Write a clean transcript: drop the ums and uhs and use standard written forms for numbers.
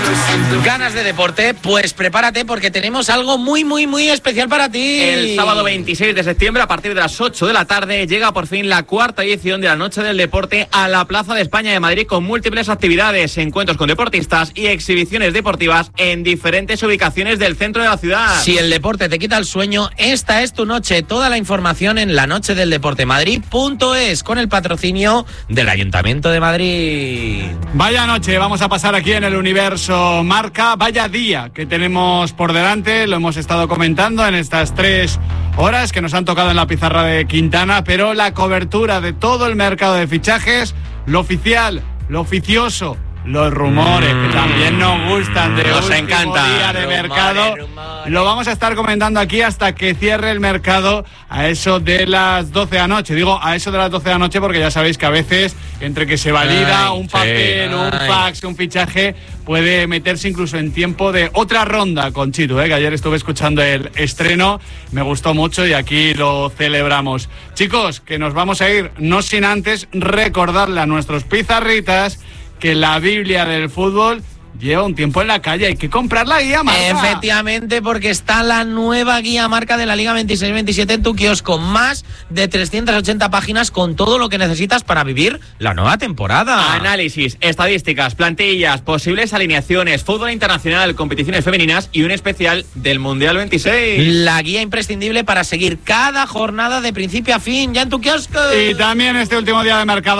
¿Ganas de deporte? Pues prepárate porque tenemos algo muy, muy, muy especial para ti. El sábado 26 de septiembre, a partir de las 8 de la tarde, llega por fin la cuarta edición de la Noche del Deporte a la Plaza de España de Madrid, con múltiples actividades, encuentros con deportistas y exhibiciones deportivas en diferentes ubicaciones del centro de la ciudad. Si el deporte te quita el sueño, esta es tu noche. Toda la información en lanochedeldeportemadrid.es, con el patrocinio del Ayuntamiento de Madrid. Vaya noche vamos a pasar aquí en el Universo Marca, vaya día que tenemos por delante, lo hemos estado comentando en estas 3 horas que nos han tocado en la pizarra de Quintana, pero la cobertura de todo el mercado de fichajes, lo oficial, lo oficioso, los rumores que también nos gustan de nos último encanta. día de mercado, lo vamos a estar comentando aquí hasta que cierre el mercado a eso de las 12 de la noche. Digo a eso de las 12 de la noche porque ya sabéis que a veces entre que se valida un papel, un fax, un fichaje, puede meterse incluso en tiempo de otra ronda con Chitu, que ayer estuve escuchando el estreno, me gustó mucho y aquí lo celebramos. Chicos, que nos vamos a ir, no sin antes recordarle a nuestros pizarritas que la Biblia del fútbol lleva un tiempo en la calle, hay que comprar la guía marca. Efectivamente, porque está la nueva guía marca de la Liga 26-27 en tu kiosco, más de 380 páginas con todo lo que necesitas para vivir la nueva temporada. Análisis, estadísticas, plantillas, posibles alineaciones, fútbol internacional, competiciones femeninas y un especial del Mundial 26. La guía imprescindible para seguir cada jornada de principio a fin, ya en tu kiosco. Y también este último día de mercado